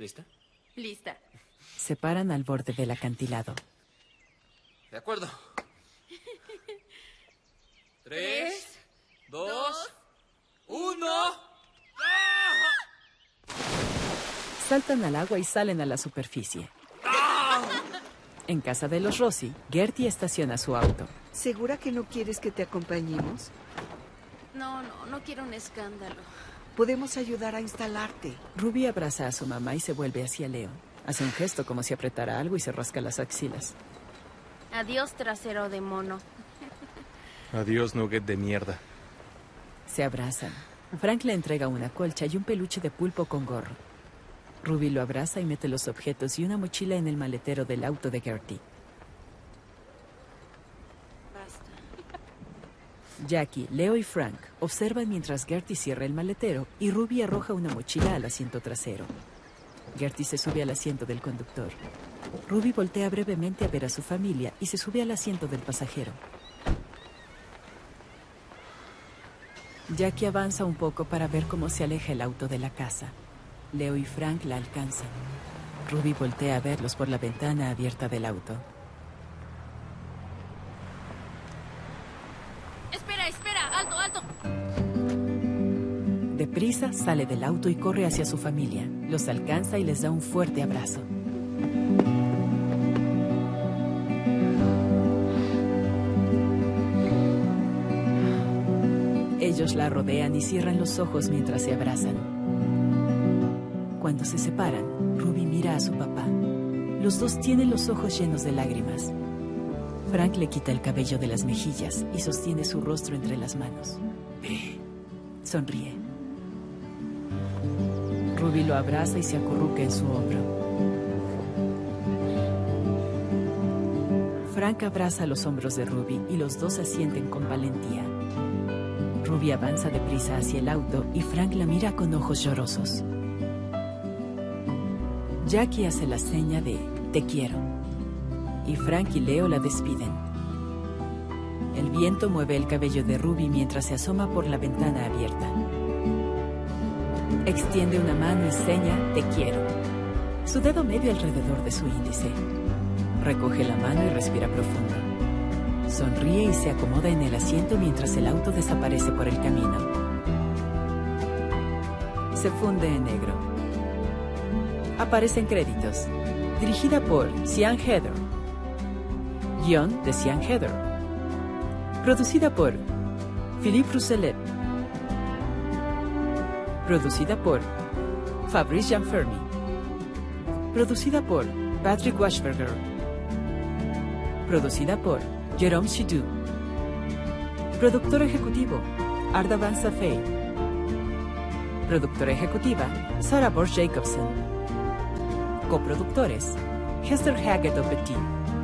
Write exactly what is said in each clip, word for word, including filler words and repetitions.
¿Lista? Lista. Se paran al borde del acantilado. De acuerdo. Tres, dos, uno. Saltan al agua y salen a la superficie. En casa de los Rossi, Gertie estaciona su auto. ¿Segura que no quieres que te acompañemos? No, no, no quiero un escándalo. Podemos ayudar a instalarte. Ruby abraza a su mamá y se vuelve hacia Leo. Hace un gesto como si apretara algo y se rasca las axilas. Adiós, trasero de mono. Adiós, nugget de mierda. Se abrazan. Frank le entrega una colcha y un peluche de pulpo con gorro. Ruby lo abraza y mete los objetos y una mochila en el maletero del auto de Gertie. Basta. Jackie, Leo y Frank observan mientras Gertie cierra el maletero y Ruby arroja una mochila al asiento trasero. Gertie se sube al asiento del conductor. Ruby voltea brevemente a ver a su familia y se sube al asiento del pasajero. Jackie avanza un poco para ver cómo se aleja el auto de la casa. Leo y Frank la alcanzan. Ruby voltea a verlos por la ventana abierta del auto. Espera, espera, alto, alto. Deprisa sale del auto y corre hacia su familia. Los alcanza y les da un fuerte abrazo. Ellos la rodean y cierran los ojos mientras se abrazan. Cuando se separan, Ruby mira a su papá. Los dos tienen los ojos llenos de lágrimas. Frank le quita el cabello de las mejillas y sostiene su rostro entre las manos. Sonríe. Ruby lo abraza y se acurruca en su hombro. Frank abraza los hombros de Ruby y los dos asienten con valentía. Ruby avanza deprisa hacia el auto y Frank la mira con ojos llorosos. Jackie hace la seña de "te quiero" y Frank y Leo la despiden. El viento mueve el cabello de Ruby mientras se asoma por la ventana abierta. Extiende una mano y seña "te quiero", su dedo medio alrededor de su índice. Recoge la mano y respira profundo. Sonríe y se acomoda en el asiento mientras el auto desaparece por el camino. Se funde en negro. Aparecen créditos. Dirigida por Sian Heder. Guión de Sian Heder. Producida por Philippe Rousselet. Producida por Fabrice Gianfermi. Producida por Patrick Washberger. Producida por Jérôme Chidou. Productor ejecutivo Arda Van Safei. Productora ejecutiva Sarah Borch Jacobson. Coproductores Hester Haggett Petit,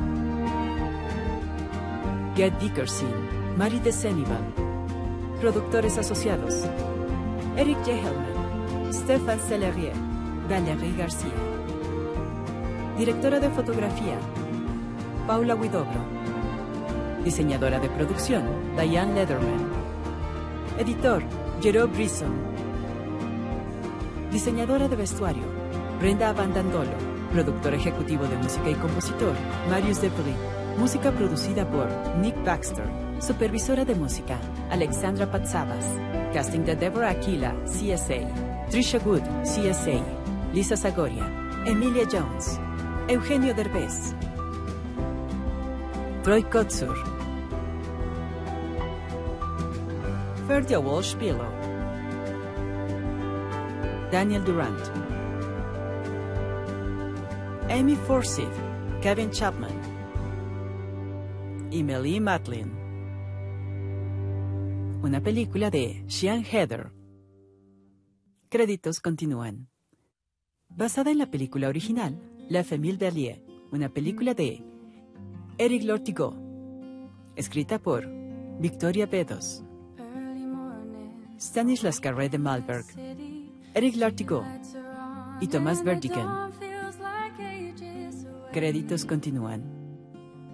Ged Dickerson, Mari de Senival. Productores asociados Eric J. Hellman, Stefan Sellerier, Valérie García. Directora de fotografía Paula Huidobro. Diseñadora de producción Diane Lederman. Editor Jérôme Brisson. Diseñadora de vestuario Brenda Abandandolo. Productor ejecutivo de música y compositor Marius Debris. Música producida por Nick Baxter. Supervisora de música Alexandra Patsabas. Casting de Deborah Aquila, C S A. Trisha Good, C S A. Lisa Zagoria. Emilia Jones. Eugenio Derbez. Troy Kotsur. Ferdia Walsh-Pillow. Daniel Durant. Amy Forsyth, Kevin Chapman y Melanie Matlin. Una película de Sian Heder. Créditos continúan. Basada en la película original La Famille Berlier, una película de Eric Lortigot, escrita por Victoria Bedos, Stanislas Carré de Malberg, Eric Lortigot y Thomas Verdigan. Créditos continúan.